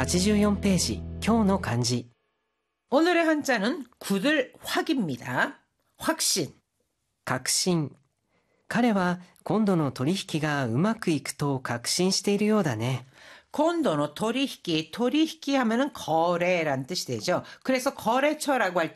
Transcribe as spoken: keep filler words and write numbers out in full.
はちじゅうよんページ、今日の漢字。 오늘의 한자는 굳을 확입니다. 확신. 確信。彼は今度の取引がうまくいくと確信しているようだね。 곤도노 도리히키, 도리히키 하면은 거래란 뜻이 되죠. 그래서 거래처라고 할